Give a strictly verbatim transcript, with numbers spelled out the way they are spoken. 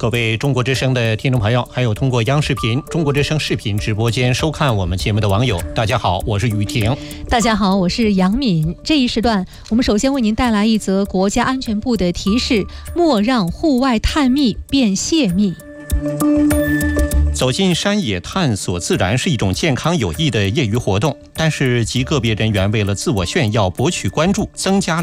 各位中国之声的听众朋友，还有通过央视频、中国之声视频直播间收看我们节目的网友，大家好，我是雨婷。 大家好，我是杨敏。这一时段，我们首先为您带来一则国家安全部的提示：莫让户外探秘变泄密。 走进山野探索自然是一种健康有益的业余活动，但是极个别人员为了自我炫耀、博取关注、增加